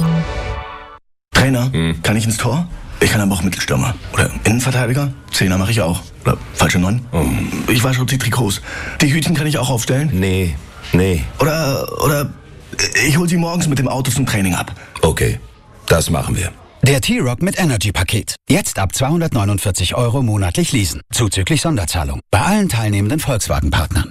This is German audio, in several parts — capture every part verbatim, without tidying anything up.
Trainer, hm. kann ich ins Tor? Ich kann aber auch Mittelstürmer. Oder Innenverteidiger? Zehner mache ich auch. Oder falsche Neun? Oh. Ich wasche die Trikots. Die Hütchen kann ich auch aufstellen? Nee, nee. Oder, oder ich hol sie morgens mit dem Auto zum Training ab. Okay, das machen wir. Der T-Rock mit Energy-Paket. Jetzt ab zweihundertneunundvierzig Euro monatlich leasen. Zuzüglich Sonderzahlung. Bei allen teilnehmenden Volkswagen-Partnern.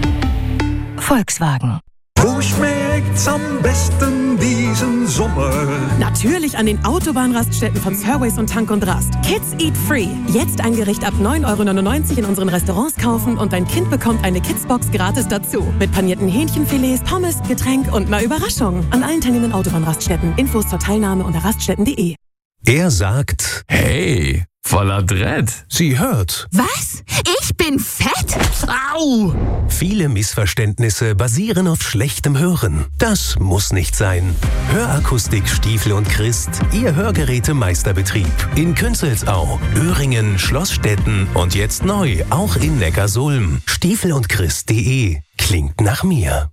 Volkswagen. Wo schmeckt's am besten diesen Sommer? Natürlich an den Autobahnraststätten von Surways und Tank und Rast. Kids Eat Free. Jetzt ein Gericht ab neun Euro neunundneunzig in unseren Restaurants kaufen und dein Kind bekommt eine Kidsbox gratis dazu. Mit panierten Hähnchenfilets, Pommes, Getränk und einer Überraschung. An allen teilnehmenden Autobahnraststätten. Infos zur Teilnahme unter raststätten punkt de. Er sagt, hey, voller Dread. Sie hört. Was? Ich bin fett? Au! Viele Missverständnisse basieren auf schlechtem Hören. Das muss nicht sein. Hörakustik Stiefel und Christ, Ihr Hörgerätemeisterbetrieb. In Künzelsau, Öhringen, Schlossstetten und jetzt neu auch in Neckarsulm. Stiefel und Christ punkt de. Klingt nach mir.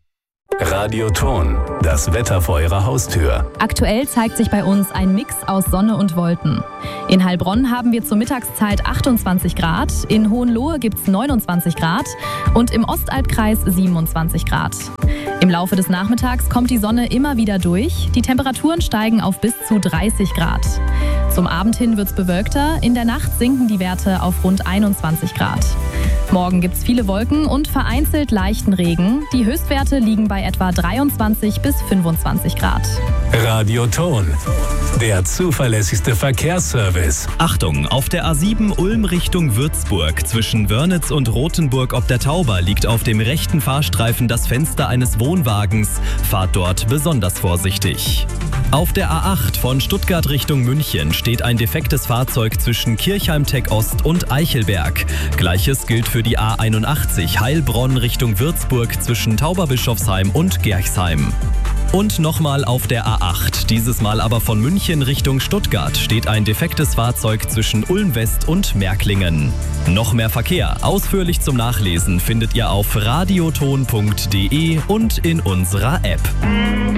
Radioton, das Wetter vor Ihrer Haustür. Aktuell zeigt sich bei uns ein Mix aus Sonne und Wolken. In Heilbronn haben wir zur Mittagszeit achtundzwanzig Grad, in Hohenlohe gibt's neunundzwanzig Grad und im Ostalbkreis siebenundzwanzig Grad. Im Laufe des Nachmittags kommt die Sonne immer wieder durch, die Temperaturen steigen auf bis zu dreißig Grad. Zum Abend hin wird's bewölkter, in der Nacht sinken die Werte auf rund einundzwanzig Grad. Morgen gibt's viele Wolken und vereinzelt leichten Regen. Die Höchstwerte liegen bei etwa dreiundzwanzig bis fünfundzwanzig Grad. Radioton, der zuverlässigste Verkehrsservice. Achtung, auf der A sieben Ulm Richtung Würzburg zwischen Wörnitz und Rothenburg ob der Tauber liegt auf dem rechten Fahrstreifen das Fenster eines Wohnwagens. Fahrt dort besonders vorsichtig. Auf der A acht von Stuttgart Richtung München steht ein defektes Fahrzeug zwischen Kirchheim-Tech Ost und Eichelberg. Gleiches gilt für die A einundachtzig Heilbronn Richtung Würzburg zwischen Tauberbischofsheim und Gerchsheim. Und nochmal auf der A acht, dieses Mal aber von München Richtung Stuttgart, steht ein defektes Fahrzeug zwischen Ulm West und Märklingen. Noch mehr Verkehr, ausführlich zum Nachlesen, findet ihr auf radioton punkt de und in unserer App.